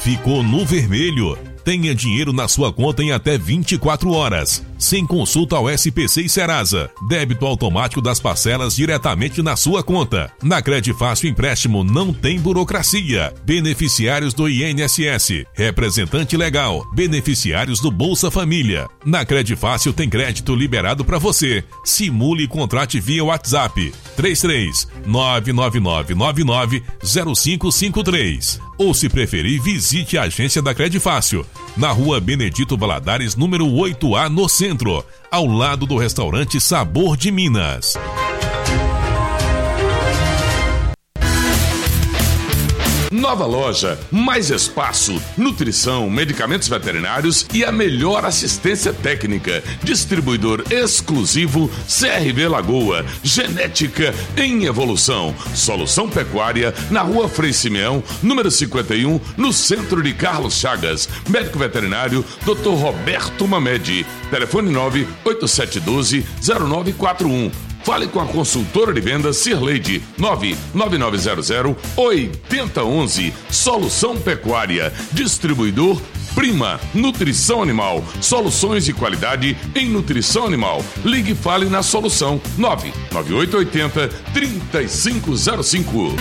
Ficou no vermelho? Tenha dinheiro na sua conta em até 24 horas, sem consulta ao SPC e Serasa. Débito automático das parcelas diretamente na sua conta. Na Credifácil Empréstimo não tem burocracia. Beneficiários do INSS, representante legal, beneficiários do Bolsa Família. Na Credifácil tem crédito liberado para você. Simule e contrate via WhatsApp 33 99999 0553. Ou, se preferir, visite a agência da Credifácil, na Rua Benedito Valadares, número 8A, no centro, ao lado do restaurante Sabor de Minas. Nova loja, mais espaço, nutrição, medicamentos veterinários e a melhor assistência técnica. Distribuidor exclusivo CRB Lagoa, genética em evolução. Solução Pecuária, na Rua Frei Simeão, número 51, no centro de Carlos Chagas. Médico veterinário, Dr. Roberto Mamede. Telefone 98712-0941. Fale com a consultora de vendas Cirleide, 99900-8011. Solução Pecuária. Distribuidor Prima Nutrição Animal. Soluções de qualidade em nutrição animal. Ligue e fale na Solução, 99880-3505.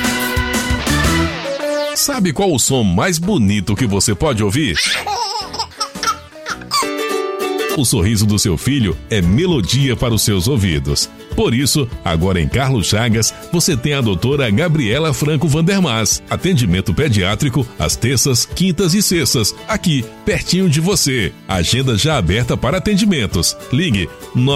Sabe qual o som mais bonito que você pode ouvir? O sorriso do seu filho é melodia para os seus ouvidos. Por isso, agora em Carlos Chagas, você tem a doutora Gabriela Franco Vandermas. Atendimento pediátrico às terças, quintas e sextas, aqui, pertinho de você. Agenda já aberta para atendimentos. Ligue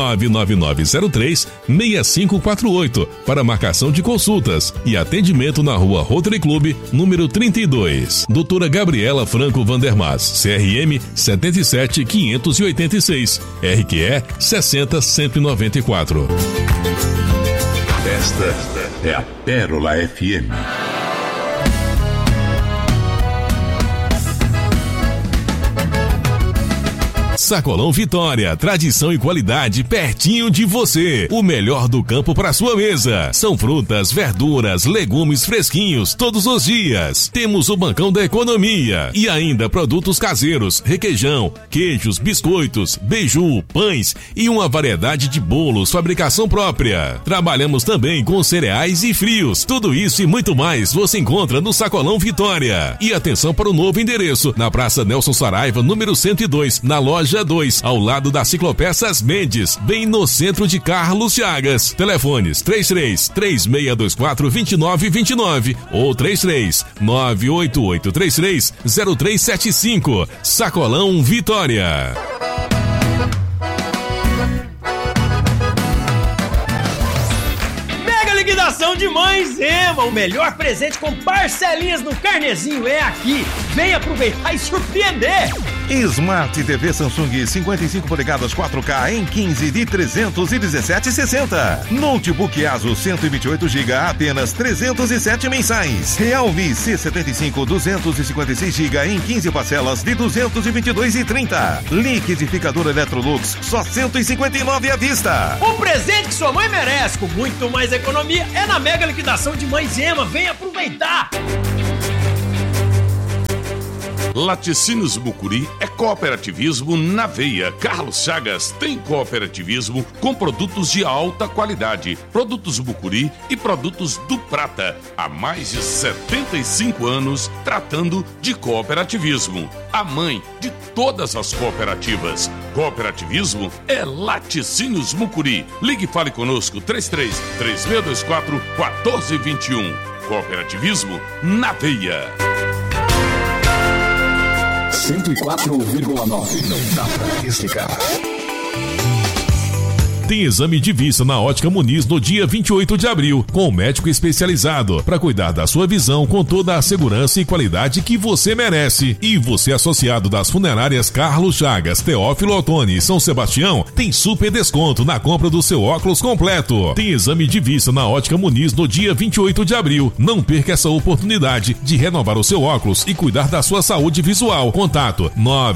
99903-6548 para marcação de consultas e atendimento na Rua Rotary Club, número 32. Doutora Gabriela Franco Vandermas, CRM 77586, RQE 60194. Esta é a Pérola FM. Sacolão Vitória, tradição e qualidade pertinho de você. O melhor do campo para sua mesa. São frutas, verduras, legumes fresquinhos todos os dias. Temos o Bancão da Economia e ainda produtos caseiros, requeijão, queijos, biscoitos, beiju, pães e uma variedade de bolos, fabricação própria. Trabalhamos também com cereais e frios. Tudo isso e muito mais você encontra no Sacolão Vitória. E atenção para o novo endereço, na Praça Nelson Saraiva, número 102, na loja 2, ao lado da Ciclopeças Mendes, bem no centro de Carlos Chagas. Telefones 33-3624-2929 ou 33-98833-0375. Sacolão Vitória. Mega liquidação de Mães Ema, o melhor presente com parcelinhas no carnezinho é aqui. Vem aproveitar e surpreender. Smart TV Samsung 55 polegadas 4K em 15 de 317,60. Notebook Asus 128 GB a apenas 307 mensais. Realme C75 256 GB em 15 parcelas de 222,30. Liquidificador Electrolux só 159 à vista. O presente que sua mãe merece com muito mais economia é na mega liquidação de Mães Ema. Vem aproveitar. Laticínios Mucuri é cooperativismo na veia. Carlos Chagas tem cooperativismo com produtos de alta qualidade. Produtos Mucuri e produtos do Prata. Há mais de 75 anos tratando de cooperativismo. A mãe de todas as cooperativas. Cooperativismo é Laticínios Mucuri. Ligue e fale conosco 33-3624-1421. Cooperativismo na veia. 104,9. Não dá pra explicar. Tem exame de vista na Ótica Muniz no dia 28 de abril, com um médico especializado para cuidar da sua visão com toda a segurança e qualidade que você merece. E você, associado das funerárias Carlos Chagas, Teófilo Otoni e São Sebastião, tem super desconto na compra do seu óculos completo. Tem exame de vista na Ótica Muniz no dia 28 de abril. Não perca essa oportunidade de renovar o seu óculos e cuidar da sua saúde visual. Contato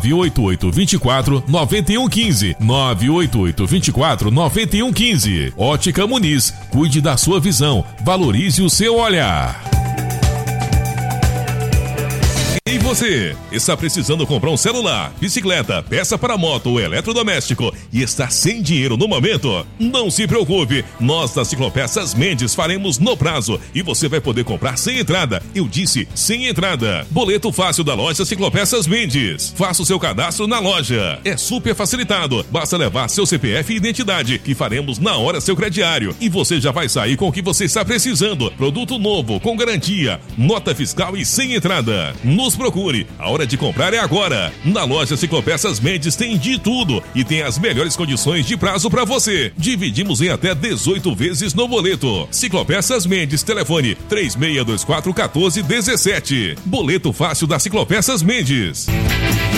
988-24-9115. 988-24-9115. Ótica Muniz, cuide da sua visão, valorize o seu olhar. você. Está precisando comprar um celular, bicicleta, peça para moto ou eletrodoméstico e está sem dinheiro no momento? Não se preocupe, nós da Ciclopeças Mendes faremos no prazo e você vai poder comprar sem entrada. Eu disse sem entrada. Boleto fácil da loja Ciclopeças Mendes. Faça o seu cadastro na loja. É super facilitado. Basta levar seu CPF e identidade que faremos na hora seu crediário e você já vai sair com o que você está precisando. Produto novo, com garantia, nota fiscal e sem entrada. Nos procure, a hora de comprar é agora. Na loja Ciclopeças Mendes tem de tudo e tem as melhores condições de prazo para você. Dividimos em até 18 vezes no boleto. Ciclopeças Mendes, telefone 3624 1417. Boleto fácil da Ciclopeças Mendes.